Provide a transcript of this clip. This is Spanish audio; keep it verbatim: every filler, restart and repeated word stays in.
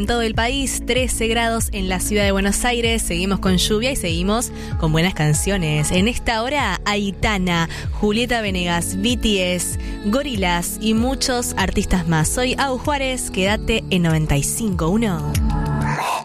En todo el país, trece grados en la ciudad de Buenos Aires. Seguimos con lluvia y seguimos con buenas canciones. En esta hora, Aitana, Julieta Venegas, B T S, Gorillaz y muchos artistas más. Soy Au Juárez, quédate en noventa y cinco punto uno.